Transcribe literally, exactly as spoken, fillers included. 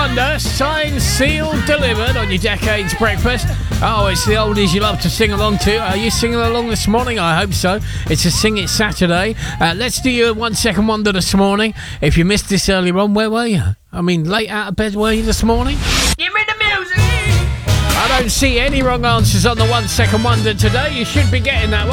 Wonder, signed, sealed, delivered on your Decades Breakfast. Oh, it's the oldies you love to sing along to. Are you singing along this morning? I hope so. It's a Sing It Saturday. Uh, let's do your One Second Wonder this morning. If you missed this earlier on, where were you? I mean, late out of bed were you this morning? Give me the music! I don't see any wrong answers on the One Second Wonder today. You should be getting that one.